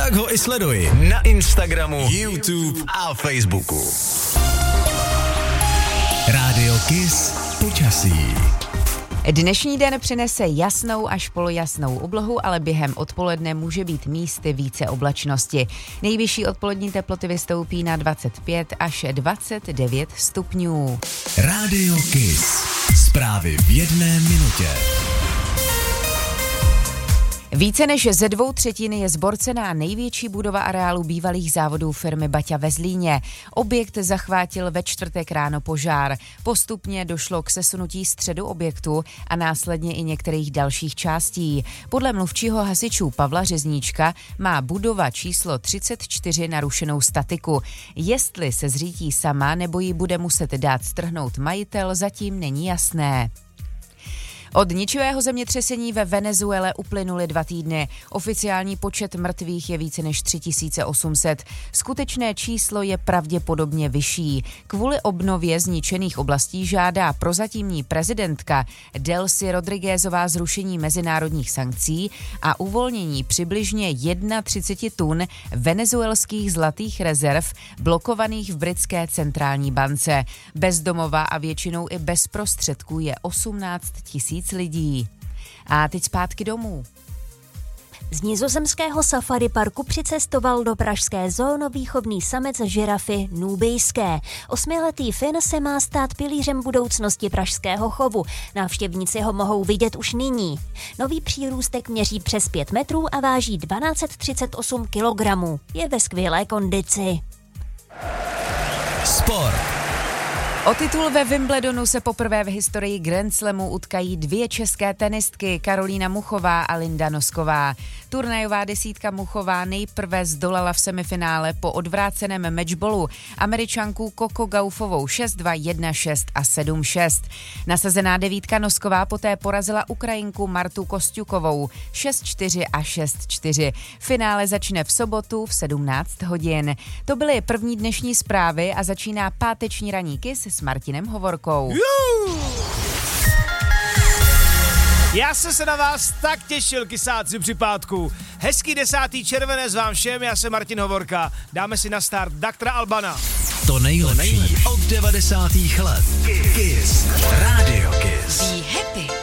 Tak ho i sleduj na Instagramu, YouTube a Facebooku. Rádio Kiss počasí. Dnešní den přinese jasnou až polojasnou oblohu, ale během odpoledne může být místy více oblačnosti. Nejvyšší odpolední teploty vystoupí na 25 až 29 stupňů. Rádio Kiss. Zprávy v 1 minutě. Více než ze 2/3 je zborcená největší budova areálu bývalých závodů firmy Baťa ve Zlíně. Objekt zachvátil ve čtvrtek ráno požár. Postupně došlo k sesunutí středu objektu a následně i některých dalších částí. Podle mluvčího hasičů Pavla Řezníčka má budova číslo 34 narušenou statiku. Jestli se zřítí sama nebo ji bude muset dát strhnout majitel, zatím není jasné. Od ničivého zemětřesení ve Venezuele uplynuly 2 týdny. Oficiální počet mrtvých je více než 3800. Skutečné číslo je pravděpodobně vyšší. Kvůli obnově zničených oblastí žádá prozatímní prezidentka Delcy Rodriguezová zrušení mezinárodních sankcí a uvolnění přibližně 31 tun venezuelských zlatých rezerv blokovaných v britské centrální bance. Bezdomová a většinou i bez prostředků je 18 000 lidí. A teď zpátky domů. Z nizozemského safari parku přicestoval do pražské zoonovýchovný samec žirafy nubijské. 8letý Fin se má stát pilířem budoucnosti pražského chovu. Návštěvníci ho mohou vidět už nyní. Nový přírůstek měří přes 5 metrů a váží 1238 kilogramů. Je ve skvělé kondici. Sport. O titul ve Wimbledonu se poprvé v historii Grand Slamu utkají 2 české tenistky, Karolína Muchová a Linda Nosková. Turnajová desítka Muchová nejprve zdolala v semifinále po odvráceném matchballu Američanku Coco Gaufovou 6-2, 1-6 a 7-6. Nasazená devítka Nosková poté porazila Ukrajinku Martu Kosťukovou 6-4 a 6-4. Finále začne v sobotu v 17 hodin. To byly první dnešní zprávy a začíná páteční ranní Kiss s Martinem Hovorkou. Já jsem se na vás tak těšil, kysáci při pátku. Hezký 10. červenec vám všem, já jsem Martin Hovorka. Dáme si na start Dr. Albana. To nejlepší od 90. let. Kiss. Rádio Kiss. Be happy.